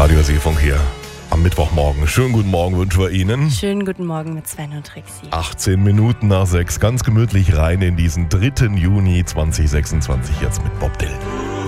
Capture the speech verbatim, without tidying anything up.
Radio Seefunk hier am Mittwochmorgen. Schönen guten Morgen wünschen wir Ihnen. Schönen guten Morgen mit Sven und Trixie. achtzehn Minuten nach sechs, ganz gemütlich rein in diesen dritten Juni zweitausendsechsundzwanzig jetzt mit Bob Dylan.